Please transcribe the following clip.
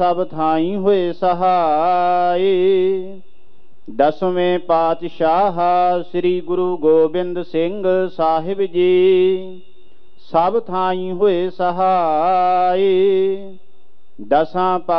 सब थाई हुए सहाय। दसवें पातशाह श्री गुरु गोबिंद सिंह साहिब जी सब थाई हुए सहाय। दसां